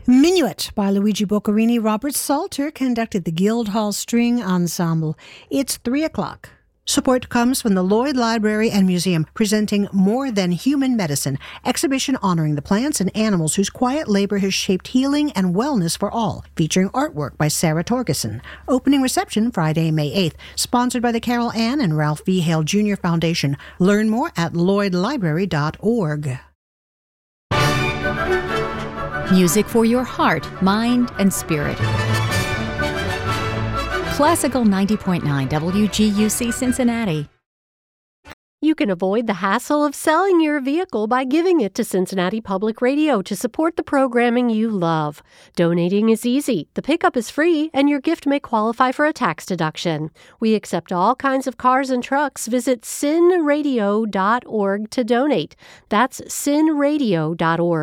Minuet by Luigi Boccherini. Robert Salter conducted the Guildhall String Ensemble. It's 3 o'clock. Support comes from the Lloyd Library and Museum, presenting More Than Human Medicine, exhibition honoring the plants and animals whose quiet labor has shaped healing and wellness for all, featuring artwork by Sarah Torgerson. Opening reception Friday, May 8th, sponsored by the Carol Ann and Ralph V. Hale Jr. Foundation. Learn more at lloydlibrary.org. Music for your heart, mind, and spirit. Classical 90.9 WGUC Cincinnati. You can avoid the hassle of selling your vehicle by giving it to Cincinnati Public Radio to support the programming you love. Donating is easy, the pickup is free, and your gift may qualify for a tax deduction. We accept all kinds of cars and trucks. Visit cinradio.org to donate. That's cinradio.org.